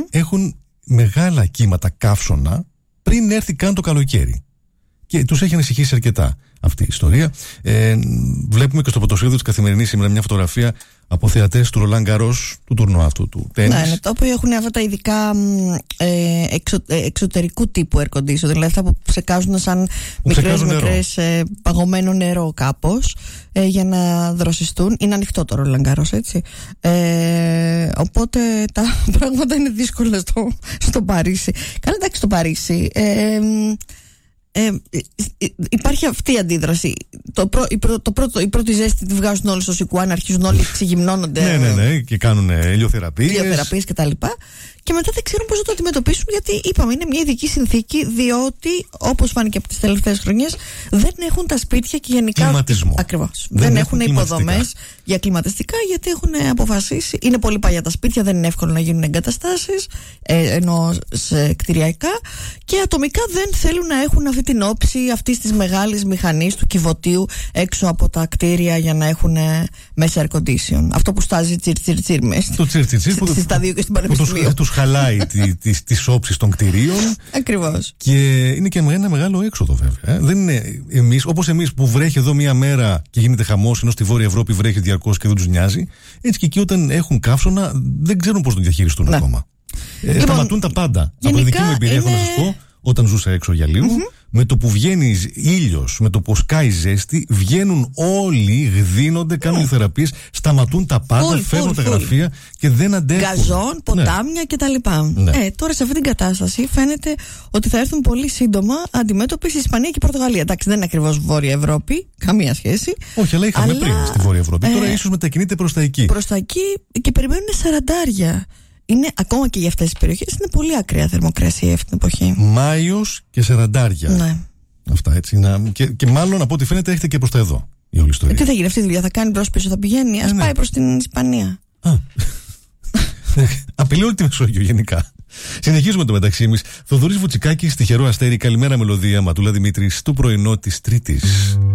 έχουν μεγάλα κύματα καύσωνα πριν έρθει καν το καλοκαίρι. Και τους έχει ανησυχήσει αρκετά αυτή η ιστορία. Βλέπουμε και στο πρωτοσέλιδο της Καθημερινής σήμερα μια φωτογραφία από θεατές του Ρολάν Γκαρός, του τουρνουά αυτού του τένις. Ναι, το οποίο έχουν αυτά τα ειδικά εξωτερικού τύπου air condition, δηλαδή αυτά που ψεκάζουν σαν μικρές παγωμένο νερό κάπως, για να δροσιστούν. Είναι ανοιχτό το Ρολάν Γκαρός, έτσι. Οπότε τα πράγματα είναι δύσκολα στο Παρίσι. Καλά, εντάξει, στο Παρίσι υπάρχει αυτή η αντίδραση. Η πρώτη ζέστη τη βγάζουν όλοι στο Σικουάν, αρχίζουν όλοι, ξεγυμνώνονται. Ναι, και κάνουν ηλιοθεραπείες κτλ. Και μετά δεν ξέρουν πώς να το αντιμετωπίσουν, γιατί είπαμε είναι μια ειδική συνθήκη, διότι όπως φάνηκε από τις τελευταίες χρονιές δεν έχουν τα σπίτια και γενικά. Κλιματισμό. Ακριβώς. Δεν έχουν υποδομές για κλιματιστικά, γιατί έχουν αποφασίσει. Είναι πολύ παλιά τα σπίτια, δεν είναι εύκολο να γίνουν εγκαταστάσεις, ενώ σε κτηριακά. Και ατομικά δεν θέλουν να έχουν αυτή την όψη αυτής της μεγάλης μηχανής του κυβωτίου έξω από τα κτίρια για να έχουν μέσα air condition. Αυτό που στάζει τσιρ μέσα. Το τσιρ που στα δύο και στην Πανεπιστημίου. Τους χαλάει τις όψεις των κτηρίων. Ακριβώς. Και είναι και ένα μεγάλο έξοδο, βέβαια. Δεν είναι όπως εμείς που βρέχει εδώ μία μέρα και γίνεται χαμός, ενώ στη Βόρεια Ευρώπη βρέχει διαρκώς και δεν τους νοιάζει. Έτσι και εκεί όταν έχουν καύσωνα δεν ξέρουν πώς τον διαχειριστούν ακόμα. Σταματούν τα πάντα. Από τη δική μου εμπειρία έχω να σας πω, όταν ζούσα έξω για λίγο, με το που βγαίνει ήλιος, με το που σκάει ζέστη, βγαίνουν όλοι, γδίνονται, κάνουν θεραπείες, σταματούν τα πάντα, φεύγουν τα γραφεία και δεν αντέχουν. Γκαζόν, ποτάμια κτλ. Τώρα σε αυτή την κατάσταση φαίνεται ότι θα έρθουν πολύ σύντομα αντιμέτωποι στη Ισπανία και η Πορτογαλία. Εντάξει, δεν είναι ακριβώς Βόρεια Ευρώπη, καμία σχέση. Όχι, αλλά είχαμε πριν στη Βόρεια Ευρώπη. Τώρα ίσως μετακινείται προς τα εκεί. Προς τα εκεί και περιμένουν 40. Είναι ακόμα και για αυτές τις περιοχές είναι πολύ ακραία θερμοκρασία αυτή την εποχή. Μάιος και 40. Ναι. Αυτά έτσι. Και μάλλον από ό,τι φαίνεται έχετε και προς τα εδώ η όλη ιστορία. Τι θα γίνει αυτή η δουλειά, θα κάνει μπρος πίσω, θα πηγαίνει. Ας πάει προς την Ισπανία. Απειλεί όλη τη Μεσόγειο γενικά. Συνεχίζουμε το μεταξύ εμείς. Θοδωρής Βουτσικάκης, τυχερό αστέρι, καλημέρα μελωδία, Ματούλα Δημήτρης, το πρωινό της Τρίτης.